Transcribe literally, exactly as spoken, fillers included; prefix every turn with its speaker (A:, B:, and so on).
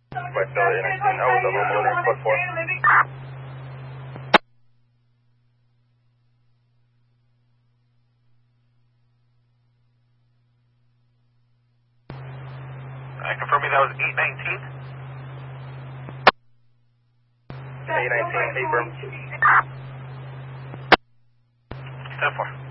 A: West Philly eight nineteen, I was over Milner, squad four.
B: I confirm you that was eight nineteen?
A: eight nineteen, eight firm.
B: ten four.